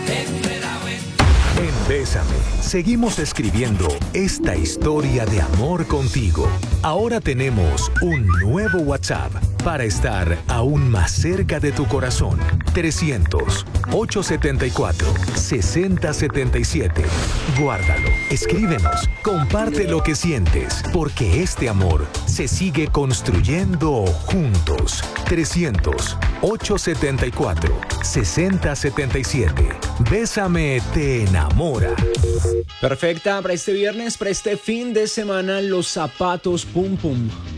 En Bésame, seguimos escribiendo esta historia de amor contigo. Ahora tenemos un nuevo WhatsApp para estar aún más cerca de tu corazón. 300-874-6077. Guárdalo, escríbenos, comparte lo que sientes, porque este amor se sigue construyendo juntos. 300-874-6077. Bésame te enamora. Perfecta para este viernes, para este fin de semana, los zapatos Pum Pum.